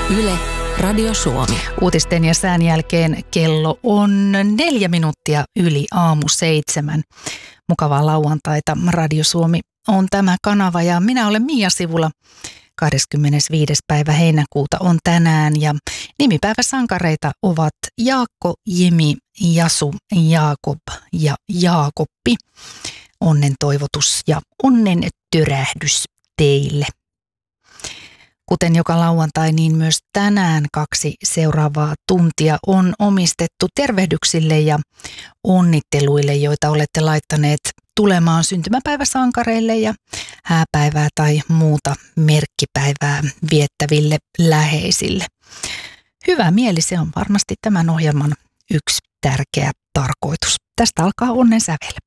Yle, Radio Suomi. Uutisten ja sään jälkeen kello on 4 minuuttia yli 6:07. Mukavaa lauantaita. Radio Suomi on tämä kanava ja minä olen Mia Sivula. 25. päivä heinäkuuta on tänään ja nimipäiväsankareita ovat Jaakko, Jimi, Jasu, Jaakob ja Jaakoppi. Onnen toivotus ja onnen tyrähdys teille. Kuten joka lauantai, niin myös tänään 2 seuraavaa tuntia on omistettu tervehdyksille ja onnitteluille, joita olette laittaneet tulemaan syntymäpäiväsankareille ja hääpäivää tai muuta merkkipäivää viettäville läheisille. Hyvä mieli, se on varmasti tämän ohjelman yksi tärkeä tarkoitus. Tästä alkaa onnen sävel.